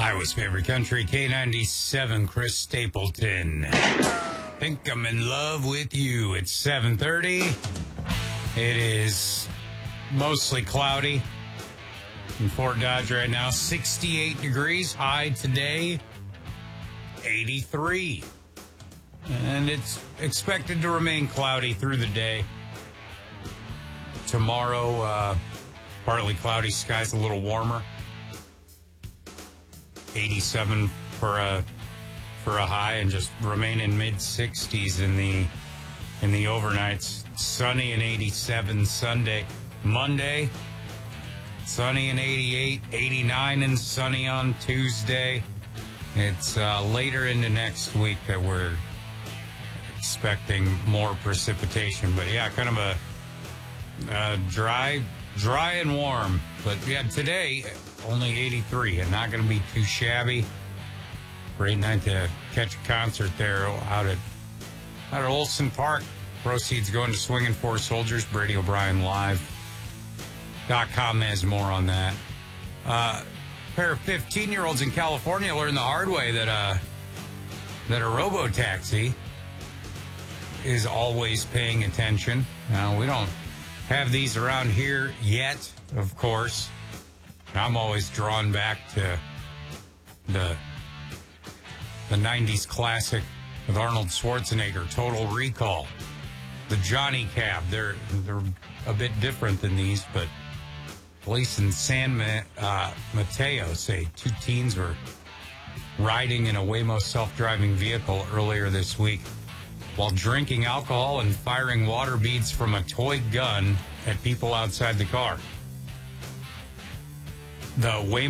Iowa's favorite country, K97, Chris Stapleton. Think I'm in love with you. It's 7:30. It is mostly cloudy in Fort Dodge right now. 68 degrees, high today, 83. And it's expected to remain cloudy through the day. Tomorrow, partly cloudy skies, a little warmer. 87 for a high, and just remain in mid-60s in the overnights. Sunny and 87 Sunday. Monday, sunny and 88, 89 and sunny on Tuesday. It's later into next week that we're expecting more precipitation. But yeah, kind of a dry and warm. But yeah, today only 83 and not going to be too shabby. Great night to catch a concert there out at Olson Park. Proceeds going to Swinging Four Soldiers. Brady O'Brien Live.com has more on that. A pair of 15-year-olds in California learned the hard way that a robo-taxi is always paying attention. Now, we don't have these around here yet, of course. I'm always drawn back to the 90s classic with Arnold Schwarzenegger, Total Recall. The Johnny Cab, they're a bit different than these, but police in San Mateo say two teens were riding in a Waymo self-driving vehicle earlier this week while drinking alcohol and firing water beads from a toy gun at people outside the car. The Waymo